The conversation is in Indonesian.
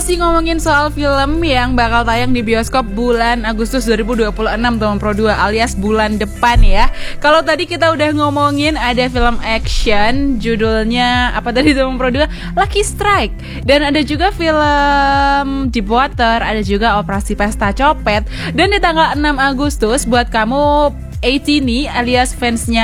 Masih ngomongin soal film yang bakal tayang di bioskop bulan Agustus 2026 teman Pro 2 alias bulan depan ya. Kalau tadi kita udah ngomongin ada film action judulnya apa tadi teman Pro 2? Lucky Strike. Dan ada juga film Deepwater, ada juga Operasi Pesta Copet. Dan di tanggal 6 Agustus buat kamu AT nih alias fansnya